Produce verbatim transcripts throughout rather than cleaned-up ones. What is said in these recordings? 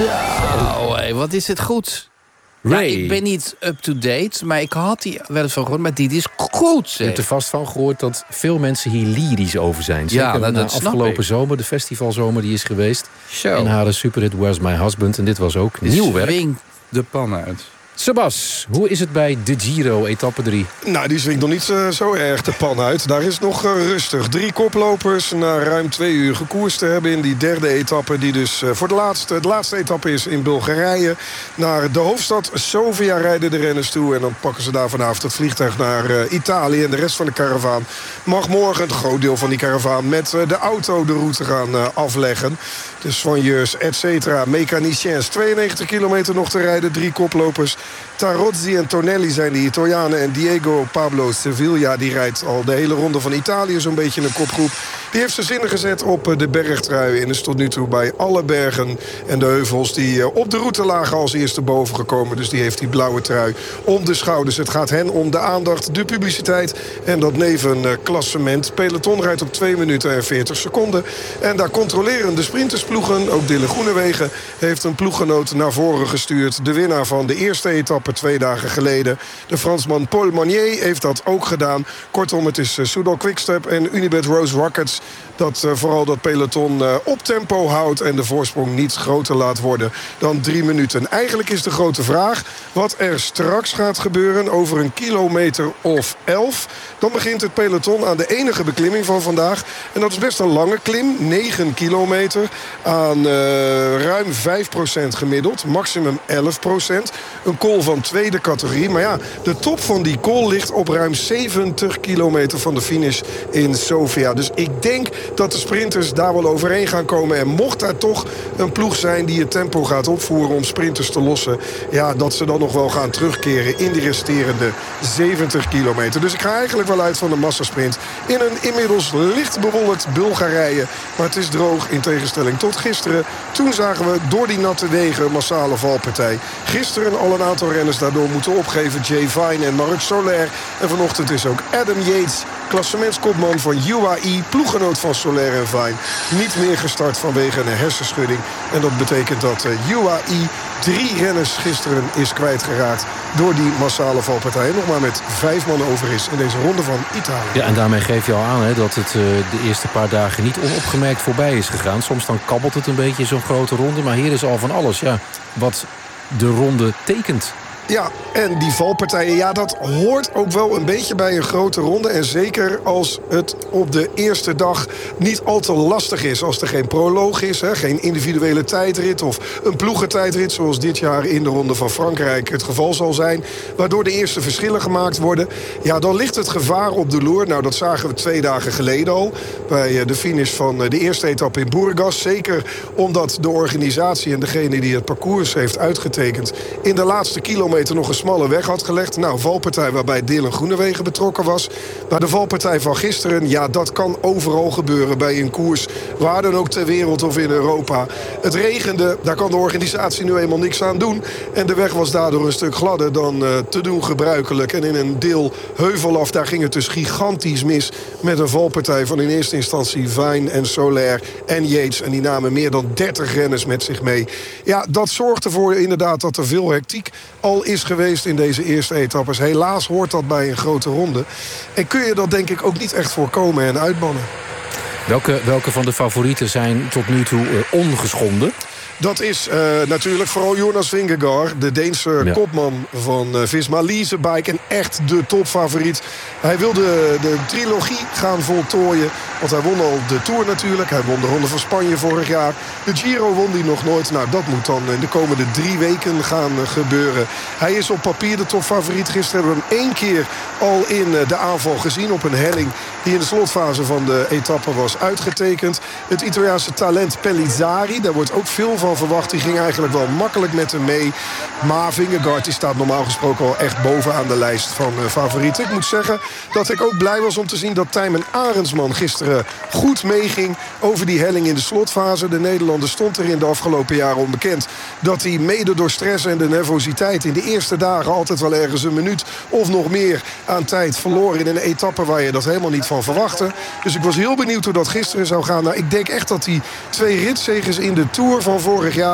Zo, hé, wat is het goed. Ray. Ja, ik ben niet up-to-date, maar ik had die wel eens van gehoord. Maar dit is goed, zeg. Je hebt er vast van gehoord dat veel mensen hier lyrisch over zijn. Zeker Ja, dat, na dat snap afgelopen ik. zomer, de festivalzomer die is geweest. Zo. En haar superhit Where's My Husband. En dit was ook Dit nieuw werk. swingt de pan uit. Sebas, hoe is het bij de Giro, etappe drie? Nou, die swingt nog niet uh, zo erg de pan uit. Daar is het nog uh, rustig. Drie koplopers na ruim twee uur gekoerst te hebben in die derde etappe. Die dus uh, voor de laatste, de laatste etappe is in Bulgarije. Naar de hoofdstad Sofia rijden de renners toe. En dan pakken ze daar vanavond het vliegtuig naar uh, Italië. En de rest van de karavaan mag morgen, het groot deel van die karavaan, met uh, de auto de route gaan uh, afleggen. De soigneurs, et cetera. Mechaniciens, tweeënnegentig kilometer nog te rijden. Drie koplopers. Tarozzi en Tonelli zijn de Italianen. En Diego Pablo Sevilla, die rijdt al de hele ronde van Italië zo'n beetje in een kopgroep. Die heeft zijn zinnen gezet op de bergtrui. En is tot nu toe bij alle bergen en de heuvels die op de route lagen als eerste boven gekomen. Dus die heeft die blauwe trui om de schouders. Het gaat hen om de aandacht, de publiciteit en dat nevenklassement. Peloton rijdt op twee minuten en veertig seconden. En daar controleren de sprintersploegen. Ook Dylan Groenewegen heeft een ploeggenoot naar voren gestuurd. De winnaar van de eerste etappe twee dagen geleden. De Fransman Paul Magnier heeft dat ook gedaan. Kortom, het is Soudal Quickstep en Unibet Rose Rockets dat uh, vooral dat peloton uh, op tempo houdt en de voorsprong niet groter laat worden dan drie minuten. Eigenlijk is de grote vraag wat er straks gaat gebeuren over een kilometer of elf. Dan begint het peloton aan de enige beklimming van vandaag. En dat is best een lange klim, negen kilometer aan uh, ruim vijf procent gemiddeld, maximum elf procent. Een col van tweede categorie. Maar ja, de top van die col ligt op ruim zeventig kilometer van de finish in Sofia. Dus ik denk dat de sprinters daar wel overheen gaan komen. En mocht daar toch een ploeg zijn die het tempo gaat opvoeren om sprinters te lossen, ja, dat ze dan nog wel gaan terugkeren in die resterende zeventig kilometer. Dus ik ga eigenlijk wel uit van de massasprint in een inmiddels licht bewolkt Bulgarije. Maar het is droog in tegenstelling tot gisteren. Toen zagen we door die natte wegen een massale valpartij. Gisteren al een aantal renners daardoor moeten opgeven. Jay Vine en Marc Soler. En vanochtend is ook Adam Yates, klassementskopman van U A E, ploeggenoot van Soler en Vine, niet meer gestart vanwege een hersenschudding. En dat betekent dat U A E drie renners gisteren is kwijtgeraakt door die massale valpartij. En nog maar met vijf man over is in deze ronde van Italië. Ja, en daarmee geef je al aan hè, dat het uh, de eerste paar dagen niet onopgemerkt voorbij is gegaan. Soms dan kabbelt het een beetje zo'n grote ronde. Maar hier is al van alles, ja, wat de ronde tekent. Ja, en die valpartijen, ja, dat hoort ook wel een beetje bij een grote ronde. En zeker als het op de eerste dag niet al te lastig is. Als er geen proloog is, hè, geen individuele tijdrit of een ploegentijdrit, zoals dit jaar in de Ronde van Frankrijk het geval zal zijn, waardoor de eerste verschillen gemaakt worden. Ja, dan ligt het gevaar op de loer. Nou, dat zagen we twee dagen geleden al bij de finish van de eerste etappe in Burgas. Zeker omdat de organisatie en degene die het parcours heeft uitgetekend in de laatste kilometer nog een smalle weg had gelegd. Nou, valpartij waarbij Dylan Groenewegen betrokken was. Maar de valpartij van gisteren, ja, dat kan overal gebeuren bij een koers, waar dan ook ter wereld of in Europa. Het regende, daar kan de organisatie nu eenmaal niks aan doen. En de weg was daardoor een stuk gladder dan uh, te doen gebruikelijk. En in een deel heuvelaf, daar ging het dus gigantisch mis met een valpartij van in eerste instantie Vine en Soler en Yates. En die namen meer dan dertig renners met zich mee. Ja, dat zorgt ervoor inderdaad dat er veel hectiek al is geweest in deze eerste etappes. Helaas hoort dat bij een grote ronde. En kun je dat denk ik ook niet echt voorkomen en uitbannen. Welke, welke van de favorieten zijn tot nu toe uh, ongeschonden? Dat is uh, natuurlijk vooral Jonas Vingegaard, de Deense ja. kopman van uh, Visma Lease Bike. En echt de topfavoriet. Hij wilde de trilogie gaan voltooien. Want hij won al de Tour natuurlijk. Hij won de Ronde van Spanje vorig jaar. De Giro won hij nog nooit. Nou, dat moet dan in de komende drie weken gaan uh, gebeuren. Hij is op papier de topfavoriet. Gisteren hebben we hem één keer al in uh, de aanval gezien op een helling die in de slotfase van de etappe was uitgetekend. Het Italiaanse talent Pellizzari, daar wordt ook veel van verwacht. Die ging eigenlijk wel makkelijk met hem mee. Maar Vingegaard die staat normaal gesproken al echt bovenaan de lijst van uh, favorieten. Ik moet zeggen dat ik ook blij was om te zien dat Tijmen Arendsman gisteren goed meeging over die helling in de slotfase. De Nederlander stond er in de afgelopen jaren onbekend dat hij mede door stress en de nervositeit in de eerste dagen altijd wel ergens een minuut of nog meer aan tijd verloor in een etappe waar je dat helemaal niet van verwachtte. Dus ik was heel benieuwd hoe dat gisteren zou gaan. Nou, ik denk echt dat die twee ritzeges in de Tour van vorig jaar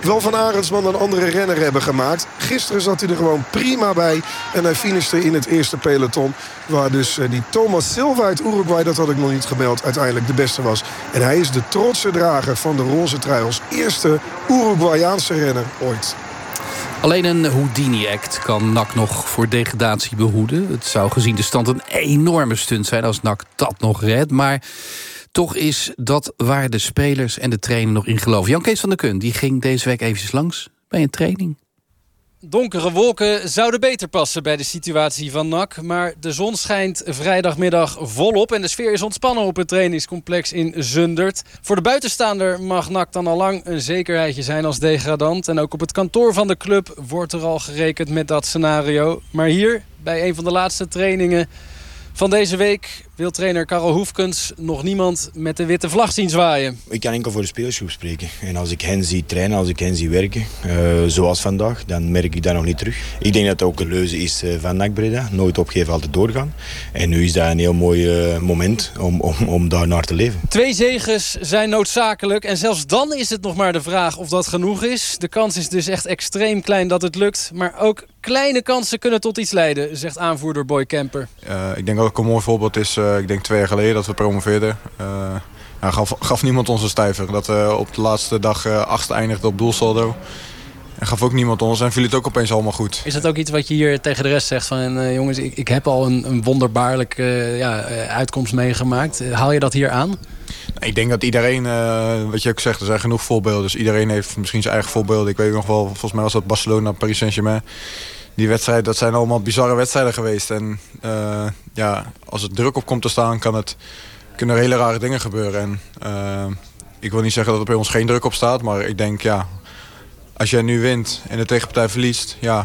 wel van Arendsman een andere renner hebben gemaakt. Gisteren zat hij er gewoon prima bij. En hij finishte in het eerste peloton. Waar dus uh, die Thomas Silva uit Uruguay, dat had ik nog niet gemeld, uiteindelijk de beste was. En hij is de trotse drager van de roze trui als eerste Uruguayaanse renner ooit. Alleen een Houdini-act kan N A C nog voor degradatie behoeden. Het zou gezien de stand een enorme stunt zijn als N A C dat nog redt. Maar toch is dat waar de spelers en de trainer nog in geloven. Jan Kees van der Kun die ging deze week eventjes langs bij een training. Donkere wolken zouden beter passen bij de situatie van N A C. Maar de zon schijnt vrijdagmiddag volop. En de sfeer is ontspannen op het trainingscomplex in Zundert. Voor de buitenstaander mag N A C dan al lang een zekerheidje zijn als degradant. En ook op het kantoor van de club wordt er al gerekend met dat scenario. Maar hier, bij een van de laatste trainingen van deze week, wil trainer Karel Hoefkens nog niemand met de witte vlag zien zwaaien. Ik kan enkel voor de spelersgroep spreken. En als ik hen zie trainen, als ik hen zie werken, uh, zoals vandaag, dan merk ik dat nog niet terug. Ik denk dat dat ook een leuze is uh, van N A C Breda. Nooit opgeven, altijd doorgaan. En nu is dat een heel mooi uh, moment om, om, om daar naar te leven. Twee zeges zijn noodzakelijk. En zelfs dan is het nog maar de vraag of dat genoeg is. De kans is dus echt extreem klein dat het lukt. Maar ook kleine kansen kunnen tot iets leiden, zegt aanvoerder Boy Kemper. Uh, ik denk dat ook een mooi voorbeeld is, uh, ik denk twee jaar geleden dat we promoveerden. Uh, ja, gaf, gaf niemand ons een stijver. Dat we op de laatste dag uh, achtste eindigden op doelsaldo. En gaf ook niemand ons en viel het ook opeens allemaal goed. Is dat ook iets wat je hier tegen de rest zegt van uh, jongens, ik, ik heb al een, een wonderbaarlijke uh, ja, uh, uitkomst meegemaakt. Uh, haal je dat hier aan? Ik denk dat iedereen, uh, wat je ook zegt, er zijn genoeg voorbeelden. Dus iedereen heeft misschien zijn eigen voorbeelden. Ik weet nog wel, volgens mij was dat Barcelona, Paris Saint-Germain. Die wedstrijden, dat zijn allemaal bizarre wedstrijden geweest. En uh, ja, als er druk op komt te staan, kan het, kunnen er hele rare dingen gebeuren. En uh, ik wil niet zeggen dat er bij ons geen druk op staat, maar ik denk, ja, als jij nu wint en de tegenpartij verliest, ja,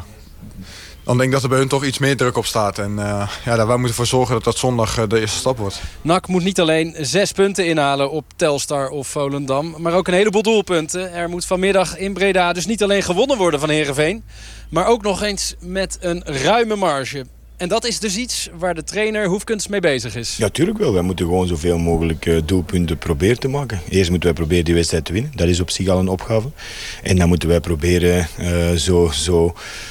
dan denk ik dat er bij hun toch iets meer druk op staat. En uh, ja, daar wij moeten ervoor zorgen dat dat zondag uh, de eerste stap wordt. N A C moet niet alleen zes punten inhalen op Telstar of Volendam, maar ook een heleboel doelpunten. Er moet vanmiddag in Breda dus niet alleen gewonnen worden van Heerenveen, maar ook nog eens met een ruime marge. En dat is dus iets waar de trainer Hoefkens mee bezig is. Ja, tuurlijk wel. Wij moeten gewoon zoveel mogelijk uh, doelpunten proberen te maken. Eerst moeten wij proberen die wedstrijd te winnen. Dat is op zich al een opgave. En dan moeten wij proberen uh, zo, zo,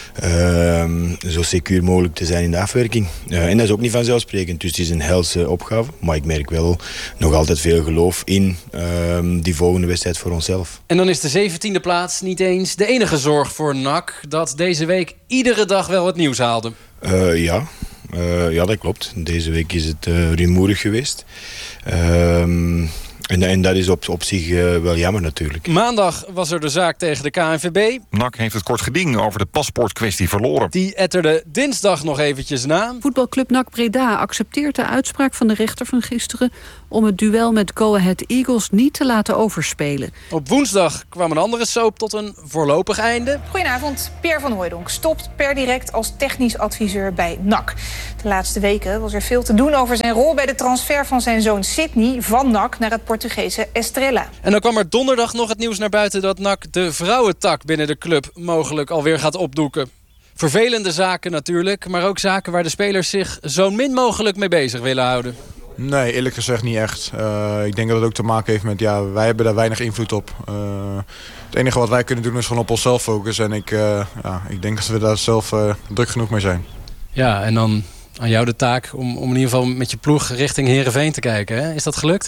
uh, zo secuur mogelijk te zijn in de afwerking. Uh, en dat is ook niet vanzelfsprekend. Dus het is een helse opgave. Maar ik merk wel nog altijd veel geloof in uh, die volgende wedstrijd voor onszelf. En dan is de zeventiende plaats niet eens de enige zorg voor N A C, dat deze week iedere dag wel het nieuws haalde. Uh, ja. Uh, ja, dat klopt. Deze week is het uh, rumoerig geweest. Uh, en, en dat is op, op zich uh, wel jammer natuurlijk. Maandag was er de zaak tegen de K N V B. N A C heeft het kort geding over de paspoortkwestie verloren. Die etterde dinsdag nog eventjes na. Voetbalclub N A C Breda accepteert de uitspraak van de rechter van gisteren om het duel met Go Ahead Eagles niet te laten overspelen. Op woensdag kwam een andere soap tot een voorlopig einde. Goedenavond, Peer van Hooijdonk stopt per direct als technisch adviseur bij N A C. De laatste weken was er veel te doen over zijn rol bij de transfer van zijn zoon Sidney van N A C naar het Portugese Estrela. En dan kwam er donderdag nog het nieuws naar buiten dat N A C de vrouwentak binnen de club mogelijk alweer gaat opdoeken. Vervelende zaken natuurlijk, maar ook zaken waar de spelers zich zo min mogelijk mee bezig willen houden. Nee, eerlijk gezegd niet echt. Uh, ik denk dat het ook te maken heeft met, ja, wij hebben daar weinig invloed op. Uh, het enige wat wij kunnen doen is gewoon op onszelf focussen. En ik, uh, ja, ik denk dat we daar zelf uh, druk genoeg mee zijn. Ja, en dan aan jou de taak om, om in ieder geval met je ploeg richting Heerenveen te kijken. Hè? Is dat gelukt?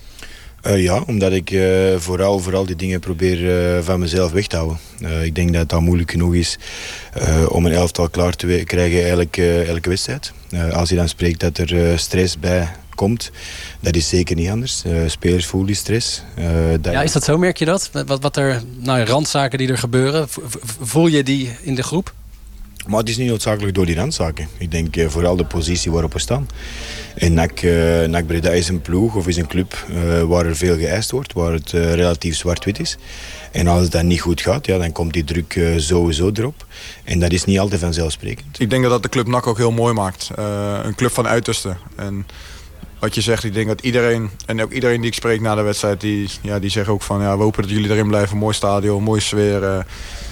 Uh, ja, omdat ik uh, vooral, vooral die dingen probeer uh, van mezelf weg te houden. Uh, ik denk dat het al moeilijk genoeg is uh, om een elftal klaar te krijgen elke, elke wedstrijd. Uh, als je dan spreekt dat er uh, stress bij komt, dat is zeker niet anders. Uh, spelers voelen die stress. Uh, dat... Ja, is dat zo? Merk je dat? Wat, wat er, nou, randzaken die er gebeuren, voel je die in de groep? Maar het is niet noodzakelijk door die randzaken. Ik denk uh, vooral de positie waarop we staan. En N A C, uh, N A C Breda is een ploeg of is een club uh, waar er veel geëist wordt, waar het uh, relatief zwart-wit is. En als het dan niet goed gaat, ja, dan komt die druk uh, sowieso erop. En dat is niet altijd vanzelfsprekend. Ik denk dat dat de club N A C ook heel mooi maakt. Uh, een club van uitersten. En wat je zegt, ik denk dat iedereen, en ook iedereen die ik spreek na de wedstrijd, die, ja, die zeggen ook van, ja, we hopen dat jullie erin blijven. Mooi stadion, mooie sfeer. Uh,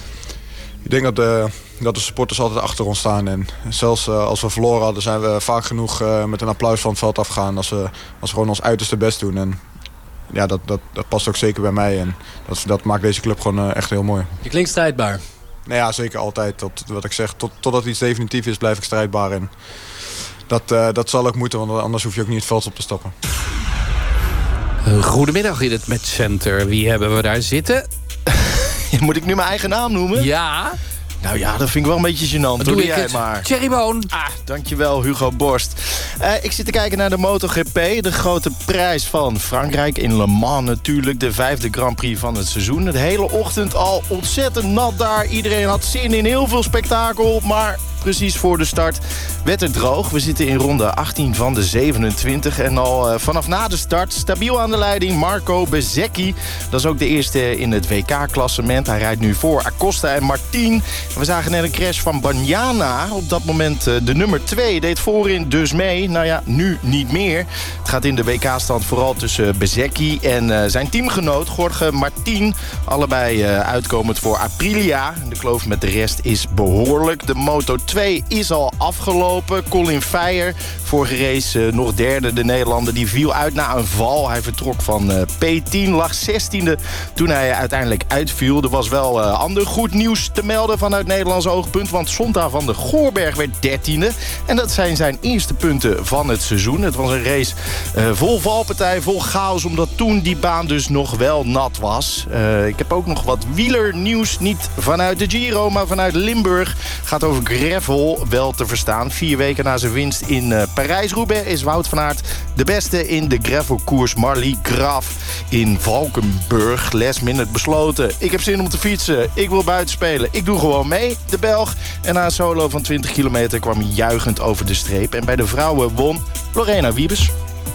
ik denk dat de, dat de supporters altijd achter ons staan. En zelfs uh, als we verloren hadden, zijn we vaak genoeg uh, met een applaus van het veld afgegaan. Als we, als we gewoon ons uiterste best doen. En ja, dat, dat, dat past ook zeker bij mij. En dat, dat maakt deze club gewoon uh, echt heel mooi. Je klinkt strijdbaar. Nou ja, zeker altijd. Tot, wat ik zeg, tot, totdat iets definitief is, blijf ik strijdbaar. En dat, uh, dat zal ook moeten, want anders hoef je ook niet het veld op te stappen. Goedemiddag in het matchcenter. Wie hebben we daar zitten? Moet ik nu mijn eigen naam noemen? Ja. Nou ja, dat vind ik wel een beetje gênant. Doe, doe jij het maar. Thierry Boon. Ah, dankjewel Hugo Borst. Uh, ik zit te kijken naar de MotoGP. De grote prijs van Frankrijk in Le Mans natuurlijk. De vijfde Grand Prix van het seizoen. De hele ochtend al ontzettend nat daar. Iedereen had zin in heel veel spektakel. Maar precies voor de start werd het droog. We zitten in ronde achttien van de zevenentwintig. En al uh, vanaf na de start stabiel aan de leiding Marco Bezzecchi. Dat is ook de eerste in het W K-klassement. Hij rijdt nu voor Acosta en Martin. We zagen net een crash van Bagnaia. Op dat moment uh, de nummer twee deed voorin dus mee. Nou ja, nu niet meer. Het gaat in de W K-stand vooral tussen Bezzecchi en uh, zijn teamgenoot Jorge Martin. Allebei uh, uitkomend voor Aprilia. De kloof met de rest is behoorlijk. De Moto twee is al afgelopen. Colin Veyer, vorige race uh, nog derde. De Nederlander die viel uit na een val. Hij vertrok van uh, P tien, lag zestiende toen hij uiteindelijk uitviel. Er was wel uh, ander goed nieuws te melden vanuit Nederlands oogpunt. Want Sonta van de Goorberg werd dertiende. En dat zijn zijn eerste punten van het seizoen. Het was een race uh, vol valpartij, vol chaos. Omdat toen die baan dus nog wel nat was. Uh, ik heb ook nog wat wielernieuws. Niet vanuit de Giro, maar vanuit Limburg. Gaat over gravel, wel te verstaan. Vier weken na zijn winst in uh, Parijs-Roubaix is Wout van Aert de beste in de gravelkoers Marly Graf in Valkenburg. Last minute besloten. Ik heb zin om te fietsen. Ik wil buiten spelen. Ik doe gewoon mee, de Belg. En na een solo van twintig kilometer kwam hij juichend over de streep. En bij de vrouwen won Lorena Wiebes.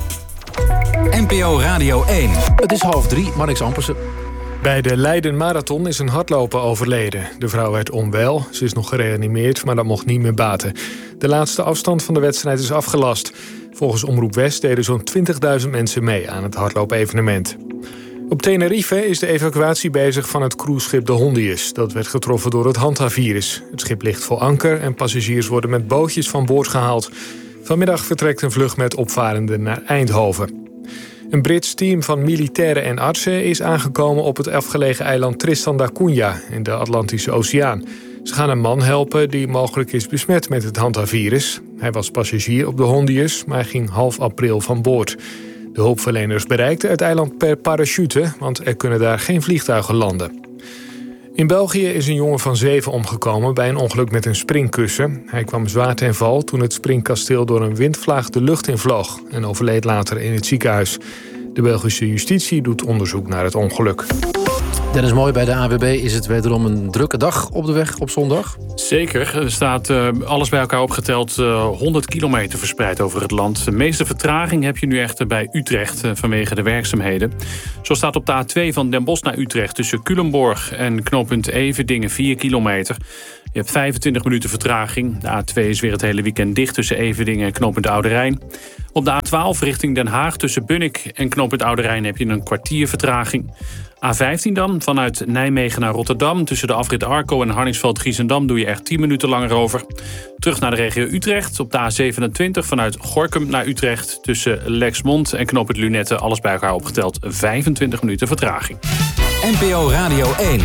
N P O Radio één. Het is half drie, Marnix Ampersen. Bij de Leiden Marathon is een hardloper overleden. De vrouw werd onwel, ze is nog gereanimeerd, maar dat mocht niet meer baten. De laatste afstand van de wedstrijd is afgelast. Volgens Omroep West deden zo'n twintigduizend mensen mee aan het hardloopevenement. Op Tenerife is de evacuatie bezig van het cruiseschip de Hondius. Dat werd getroffen door het Hantavirus. Het schip ligt voor anker en passagiers worden met bootjes van boord gehaald. Vanmiddag vertrekt een vlucht met opvarenden naar Eindhoven. Een Brits team van militairen en artsen is aangekomen op het afgelegen eiland Tristan da Cunha in de Atlantische Oceaan. Ze gaan een man helpen die mogelijk is besmet met het Hantavirus. Hij was passagier op de Hondius, maar hij ging half april van boord. De hulpverleners bereikten het eiland per parachute, want er kunnen daar geen vliegtuigen landen. In België is een jongen van zeven omgekomen bij een ongeluk met een springkussen. Hij kwam zwaar ten val toen het springkasteel door een windvlaag de lucht in vloog en overleed later in het ziekenhuis. De Belgische justitie doet onderzoek naar het ongeluk. Dennis Mooi, bij de A W B is het wederom een drukke dag op de weg op zondag. Zeker. Er staat uh, alles bij elkaar opgeteld uh, honderd kilometer verspreid over het land. De meeste vertraging heb je nu echter bij Utrecht uh, vanwege de werkzaamheden. Zo staat op de A twee van Den Bosch naar Utrecht tussen Culemborg en knooppunt Everdingen vier kilometer. Je hebt vijfentwintig minuten vertraging. De A twee is weer het hele weekend dicht tussen Everdingen en knooppunt Oude Rijn. Op de A twaalf richting Den Haag tussen Bunnik en knooppunt Oude Rijn heb je een kwartier vertraging. A vijftien dan, vanuit Nijmegen naar Rotterdam. Tussen de afrit Arco en Harningsveld-Giessendam doe je echt tien minuten langer over. Terug naar de regio Utrecht. Op de A zevenentwintig vanuit Gorinchem naar Utrecht. Tussen Lexmond en knooppunt Lunette. Alles bij elkaar opgeteld vijfentwintig minuten vertraging. N P O Radio één.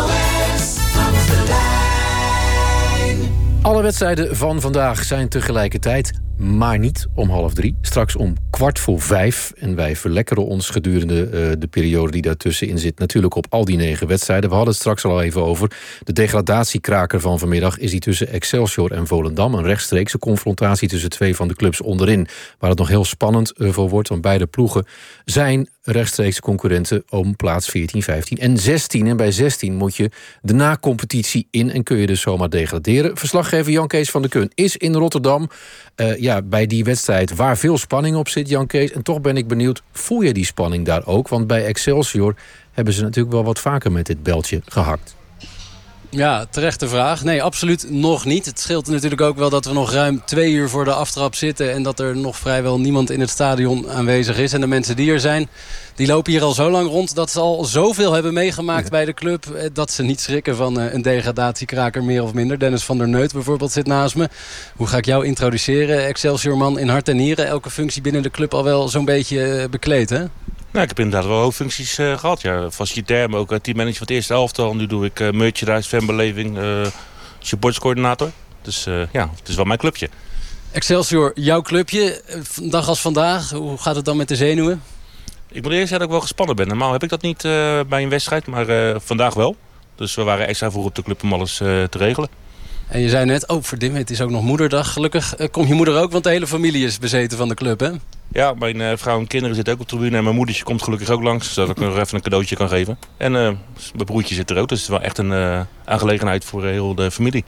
Alle wedstrijden van vandaag zijn tegelijkertijd, maar niet om half drie. Straks om kwart voor vijf. En wij verlekkeren ons gedurende uh, de periode die daartussenin zit natuurlijk op al die negen wedstrijden. We hadden het straks al even over. De degradatiekraker van vanmiddag is die tussen Excelsior en Volendam. Een rechtstreekse confrontatie tussen twee van de clubs onderin. Waar het nog heel spannend uh, voor wordt. Want beide ploegen zijn rechtstreeks concurrenten om plaats veertien, vijftien en zestien. En bij zestien moet je de na-competitie in en kun je dus zomaar degraderen. Verslaggever Jan Kees van der Kun is in Rotterdam. Uh, ja, bij die wedstrijd waar veel spanning op zit, Jan Kees. En toch ben ik benieuwd, voel je die spanning daar ook? Want bij Excelsior hebben ze natuurlijk wel wat vaker met dit beltje gehakt. Ja, terechte vraag. Nee, absoluut nog niet. Het scheelt natuurlijk ook wel dat we nog ruim twee uur voor de aftrap zitten en dat er nog vrijwel niemand in het stadion aanwezig is. En de mensen die er zijn, die lopen hier al zo lang rond dat ze al zoveel hebben meegemaakt ja. bij de club, dat ze niet schrikken van een degradatiekraker meer of minder. Dennis van der Neut bijvoorbeeld zit naast me. Hoe ga ik jou introduceren? Excelsior-man in hart en nieren. Elke functie binnen de club al wel zo'n beetje bekleed, hè? Nou, ik heb inderdaad wel hoofdfuncties uh, gehad. Ja. Facilitair, maar ook uh, teammanager van het eerste elftal. Nu doe ik uh, merchandise, fanbeleving, uh, supportscoördinator. Dus uh, ja, het is wel mijn clubje. Excelsior, jouw clubje. Dag als vandaag, hoe gaat het dan met de zenuwen? Ik moet eerst zeggen dat ik wel gespannen ben. Normaal heb ik dat niet uh, bij een wedstrijd, maar uh, vandaag wel. Dus we waren extra vroeg op de club om alles uh, te regelen. En je zei net, oh verdimmen, het is ook nog moederdag. Gelukkig uh, komt je moeder ook, want de hele familie is bezeten van de club, hè? Ja, mijn uh, vrouw en kinderen zitten ook op de tribune. En mijn moedertje komt gelukkig ook langs, zodat ik nog even een cadeautje kan geven. En uh, mijn broertje zit er ook, dus het is wel echt een uh, aangelegenheid voor uh, heel de familie.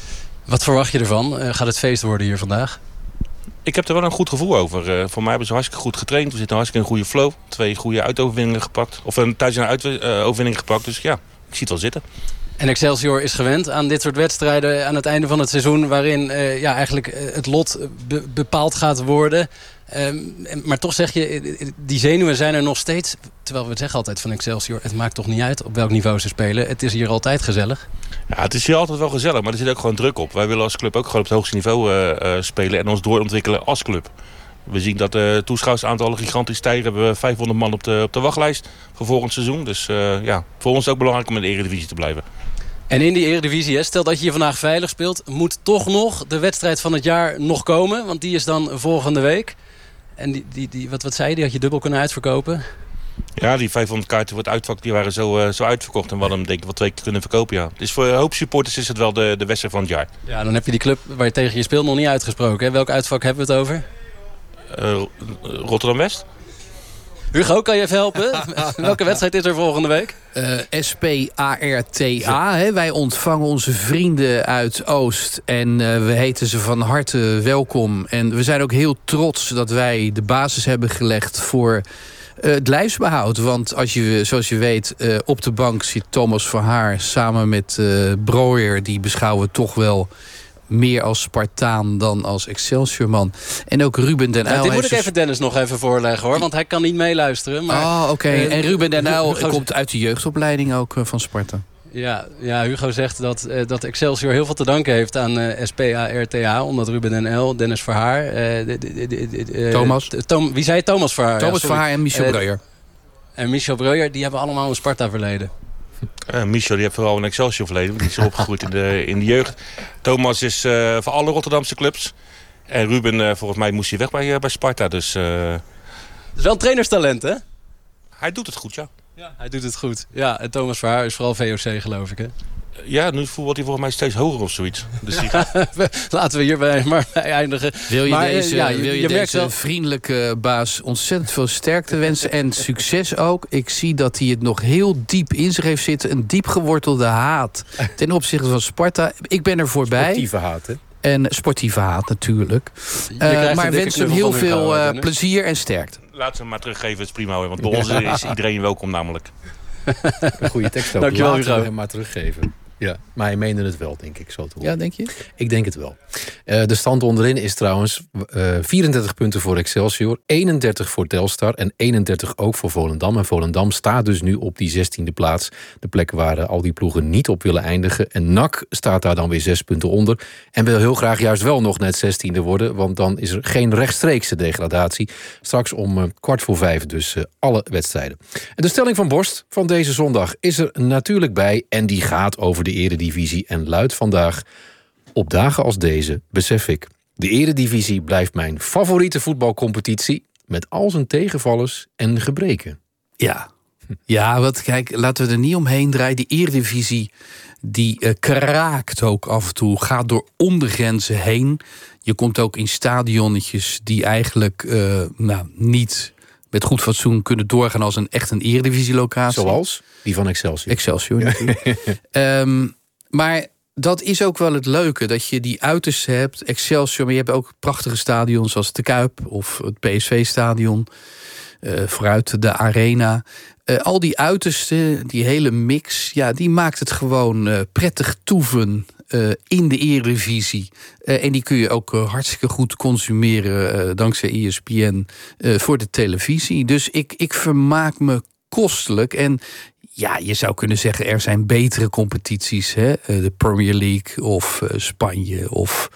Wat verwacht je ervan? Uh, gaat het feest worden hier vandaag? Ik heb er wel een goed gevoel over. Uh, voor mij hebben ze hartstikke goed getraind. We zitten hartstikke in een goede flow. Twee goede uitoverwinningen gepakt. Of een tijdens een uitoverwinning gepakt. Dus ja, ik zie het wel zitten. En Excelsior is gewend aan dit soort wedstrijden aan het einde van het seizoen, waarin uh, ja, eigenlijk uh, het lot be- bepaald gaat worden. Um, maar toch zeg je, die zenuwen zijn er nog steeds. Terwijl we zeggen altijd van Excelsior, het maakt toch niet uit op welk niveau ze spelen. Het is hier altijd gezellig. Ja, het is hier altijd wel gezellig, maar er zit ook gewoon druk op. Wij willen als club ook gewoon op het hoogste niveau uh, uh, spelen en ons doorontwikkelen als club. We zien dat de toeschouwersaantallen gigantisch stijgen. We hebben vijfhonderd man op de, op de wachtlijst voor volgend seizoen. Dus uh, ja, voor ons is het ook belangrijk om in de Eredivisie te blijven. En in die Eredivisie, hè, stel dat je hier vandaag veilig speelt, moet toch nog de wedstrijd van het jaar nog komen. Want die is dan volgende week. En die, die, die, wat, wat zei je, die had je dubbel kunnen uitverkopen? Ja, die vijfhonderd kaarten voor het uitvak die waren zo, uh, zo uitverkocht. En we hadden hem denk ik wel twee keer kunnen verkopen, ja. Dus voor een hoop supporters is het wel de, de wedstrijd van het jaar. Ja, dan heb je die club waar je tegen je speelt nog niet uitgesproken. Hè? Welk uitvak hebben we het over? Uh, Rotterdam-West. Hugo, kan je even helpen? Welke wedstrijd is er volgende week? Uh, S P A R T A. Hè? Wij ontvangen onze vrienden uit Oost. En uh, we heten ze van harte welkom. En we zijn ook heel trots dat wij de basis hebben gelegd voor uh, het lijfsbehoud. Want als je, zoals je weet, uh, op de bank zit Thomas Verhaar samen met uh, Breuer. Die beschouwen we toch wel meer als Spartaan dan als Excelsiorman. En ook Ruben den Uyl. Ja, dit moet ik even Dennis nog even voorleggen, hoor. Want hij kan niet meeluisteren. Maar, oh, oké. Okay. Uh, en Ruben den Uyl Hugo komt uit de jeugdopleiding ook uh, van Sparta. Ja, ja, Hugo zegt dat, uh, dat Excelsior heel veel te danken heeft aan uh, S P A R T A. Omdat Ruben den Uyl, Dennis Verhaar... Uh, de, de, de, de, uh, Thomas. Tom, wie zei Thomas Verhaar? Thomas ja, Verhaar en Michel uh, Breuer. En Michel Breuer, die hebben allemaal een Sparta-verleden. Uh, Michel die heeft vooral een Excelsior verleden. Die is opgegroeid in de, in de jeugd. Thomas is uh, voor alle Rotterdamse clubs. En Ruben, uh, volgens mij moest hij weg bij, uh, bij Sparta. Dus, uh... Dat is wel een trainerstalent, hè? Hij doet het goed, ja. Ja, hij doet het goed. Ja, en Thomas Verhaar is vooral V O C, geloof ik, hè? Ja, nu voelt hij volgens mij steeds hoger of zoiets. Dus die... Laten we hierbij maar bij eindigen. Wil je maar, deze, ja, wil je je deze wel... vriendelijke baas ontzettend veel sterkte wensen en succes ook. Ik zie dat hij het nog heel diep in zich heeft zitten. Een diep gewortelde haat ten opzichte van Sparta. Ik ben er voorbij. Sportieve haat, hè? En sportieve haat natuurlijk. Uh, maar wens hem heel veel uh, plezier en sterkte. Laat ze hem maar teruggeven, het is prima hoor. Want bij ons is iedereen welkom namelijk. Een goede tekst ook. Dankjewel, Laten we hem maar teruggeven. Ja, maar hij meende het wel, denk ik. Zo te horen. Ja, denk je? Ik denk het wel. Uh, de stand onderin is trouwens uh, vierendertig punten voor Excelsior, eenendertig voor Telstar en eenendertig ook voor Volendam. En Volendam staat dus nu op die zestiende plaats. De plek waar uh, al die ploegen niet op willen eindigen. En N A C staat daar dan weer zes punten onder. En wil heel graag juist wel nog net zestiende worden. Want dan is er geen rechtstreekse degradatie. Straks om uh, kwart voor vijf dus uh, alle wedstrijden. En de stelling van Borst van deze zondag is er natuurlijk bij. En die gaat over de de Eredivisie en luidt vandaag: op dagen als deze besef ik, de Eredivisie blijft mijn favoriete voetbalcompetitie met al zijn tegenvallers en gebreken. Ja, ja, wat kijk, laten we er niet omheen draaien. Die Eredivisie die uh, kraakt ook af en toe, gaat door ondergrenzen heen. Je komt ook in stadionnetjes die eigenlijk uh, nou, niet met goed fatsoen kunnen doorgaan als een echt een Eredivisie-locatie. Zoals die van Excelsior. Excelsior natuurlijk. um, maar dat is ook wel het leuke, dat je die uitersten hebt. Excelsior, maar je hebt ook prachtige stadions zoals de Kuip of het P S V-stadion. Uh, vooruit de Arena. Uh, al die uitersten, die hele mix, ja, die maakt het gewoon uh, prettig toeven uh, in de Eredivisie. Uh, en die kun je ook uh, hartstikke goed consumeren uh, dankzij E S P N uh, voor de televisie. Dus ik, ik vermaak me kostelijk. En Ja, je zou kunnen zeggen, er zijn betere competities. Hè? De Premier League of uh, Spanje of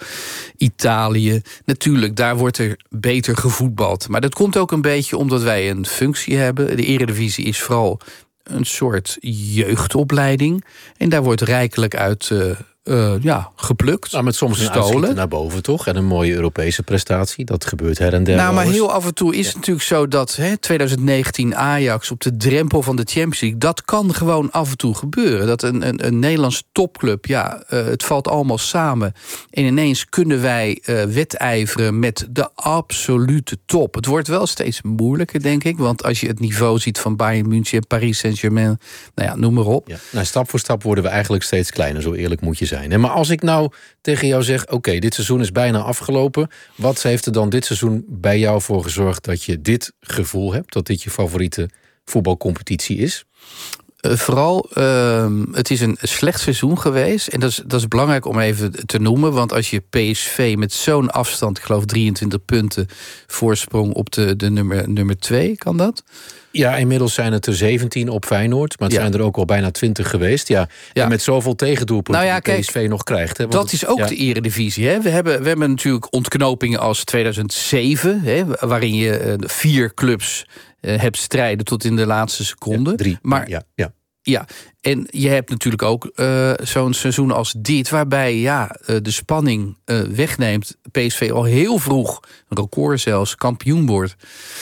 Italië. Natuurlijk, daar wordt er beter gevoetbald. Maar dat komt ook een beetje omdat wij een functie hebben. De Eredivisie is vooral een soort jeugdopleiding. En daar wordt rijkelijk uit uh, uh, ja, geplukt. Nou, met soms een uitzicht naar boven, toch? En een mooie Europese prestatie. Dat gebeurt her en der. Nou, maar heel af en toe is het ja. natuurlijk zo dat hè, twintig negentien Ajax op de drempel van de Champions League, dat kan gewoon af en toe gebeuren. Dat een, een, een Nederlandse topclub, ja, uh, het valt allemaal samen. En ineens kunnen wij uh, wedijveren met de absolute top. Het wordt wel steeds moeilijker, denk ik. Want als je het niveau ziet van Bayern München en Paris Saint-Germain, nou ja, noem maar op. Ja. Nou, stap voor stap worden we eigenlijk steeds kleiner, zo eerlijk moet je zijn. Maar als ik nou tegen jou zeg, oké, okay, dit seizoen is bijna afgelopen. Wat heeft er dan dit seizoen bij jou voor gezorgd dat je dit gevoel hebt, dat dit je favoriete voetbalcompetitie is? Uh, vooral, uh, het is een slecht seizoen geweest. En dat is, dat is belangrijk om even te noemen. Want als je P S V met zo'n afstand, ik geloof drieëntwintig punten voorsprong op de, de nummer, nummer twee, kan dat? Ja, inmiddels zijn het er zeventien op Feyenoord. Maar het ja. zijn er ook al bijna twintig geweest. Ja. Ja. En met zoveel tegendoelpunten nou ja, die P S V kijk, nog krijgt. Hè, want dat is ook ja. de Eredivisie. Hè. We, hebben, we hebben natuurlijk ontknopingen als tweeduizend zeven... Hè, waarin je uh, vier clubs uh, hebt strijden tot in de laatste seconde. Ja, drie. Maar, ja, ja. Ja, en je hebt natuurlijk ook uh, zo'n seizoen als dit, waarbij ja, uh, de spanning uh, wegneemt. P S V al heel vroeg, een record zelfs, kampioen wordt.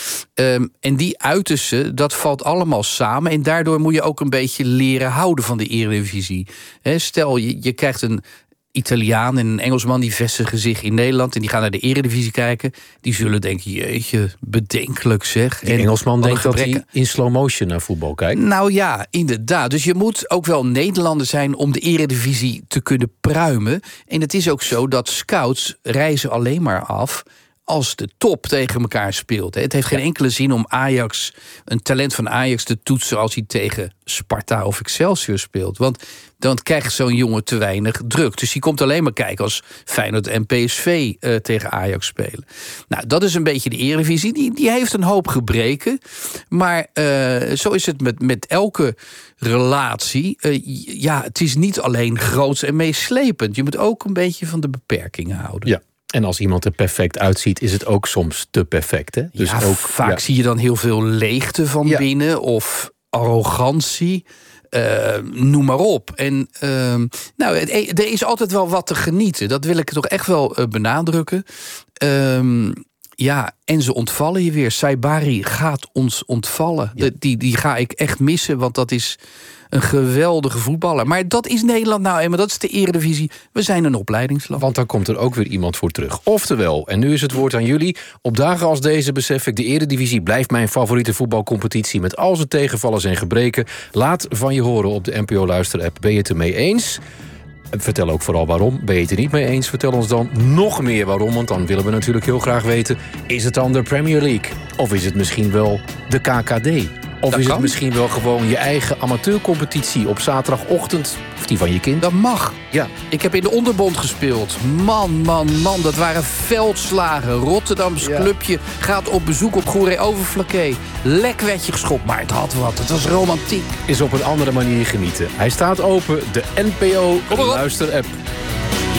Um, en die uitersten, dat valt allemaal samen. En daardoor moet je ook een beetje leren houden van de Eredivisie. He, stel, je, je krijgt een Italiaan en een Engelsman die vestigen zich in Nederland en die gaan naar de Eredivisie kijken. Die zullen denken, jeetje, bedenkelijk zeg. Die en Engelsman denkt dat hij in slow motion naar voetbal kijkt. Nou ja, inderdaad. Dus je moet ook wel Nederlander zijn om de Eredivisie te kunnen pruimen. En het is ook zo dat scouts reizen alleen maar af als de top tegen elkaar speelt. Het heeft geen enkele zin om Ajax, een talent van Ajax te toetsen als hij tegen Sparta of Excelsior speelt. Want dan krijgt zo'n jongen te weinig druk. Dus die komt alleen maar kijken als Feyenoord en P S V uh, tegen Ajax spelen. Nou, dat is een beetje de Eredivisie. Die, die heeft een hoop gebreken. Maar uh, zo is het met, met elke relatie. Uh, ja, het is niet alleen groots en meeslepend. Je moet ook een beetje van de beperkingen houden. Ja. En als iemand er perfect uitziet, is het ook soms te perfect. Hè? Dus ja, ook, vaak ja. zie je dan heel veel leegte van ja. binnen of arrogantie. Uh, noem maar op. En uh, nou, het, er is altijd wel wat te genieten. Dat wil ik toch echt wel uh, benadrukken. Uh, ja, en ze ontvallen je weer. Saibari gaat ons ontvallen. Ja. De, die, die ga ik echt missen, want dat is een geweldige voetballer. Maar dat is Nederland nou eenmaal. Dat is de Eredivisie. We zijn een opleidingsland. Want dan komt er ook weer iemand voor terug. Oftewel, en nu is het woord aan jullie. Op dagen als deze besef ik, de Eredivisie blijft mijn favoriete voetbalcompetitie met al zijn tegenvallers en gebreken. Laat van je horen op de N P O Luister-app. Ben je het ermee eens? Vertel ook vooral waarom. Ben je het er niet mee eens? Vertel ons dan nog meer waarom. Want dan willen we natuurlijk heel graag weten, is het dan de Premier League? Of is het misschien wel de K K D? Of dat is kan. Het misschien wel gewoon je eigen amateurcompetitie op zaterdagochtend? Of die van je kind? Dat mag. Ja. Ik heb in de onderbond gespeeld. Man, man, man, dat waren veldslagen. Rotterdams ja. clubje gaat op bezoek op Goeree Overflakkee. Lek werd je geschopt, maar het had wat. Het was romantiek. Is op een andere manier genieten. Hij staat open, de N P O Luister-app.